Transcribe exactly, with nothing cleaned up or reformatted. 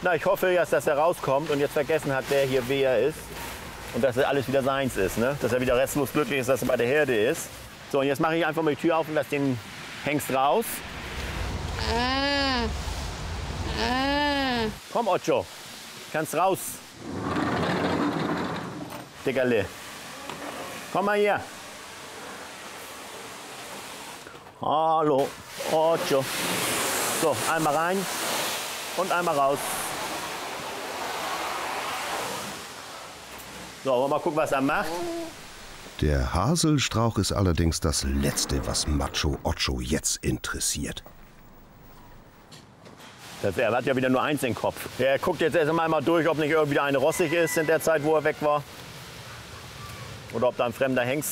Na, ich hoffe jetzt, dass er rauskommt und jetzt vergessen hat, wer hier wer ist. Und dass er alles wieder seins ist, ne? Dass er wieder restlos glücklich ist, dass er bei der Herde ist. So, und jetzt mache ich einfach mal die Tür auf und lasse den Hengst raus. Ah. Ah. Komm, Ocho, kannst raus. Dickerle. Komm mal hier. Hallo, Ocho. So, einmal rein und einmal raus. So, wollen wir mal gucken, was er macht. Der Haselstrauch ist allerdings das Letzte, was Macho Ocho jetzt interessiert. Das, er hat ja wieder nur eins im Kopf. Er guckt jetzt erst einmal durch, ob nicht irgendwie eine rossig ist in der Zeit, wo er weg war. Oder ob da ein fremder Hengst